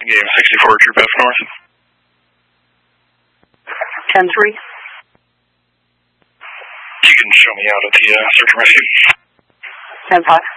Game 64, Troop F North. 10-3. You can show me out at the search and rescue. 10-5.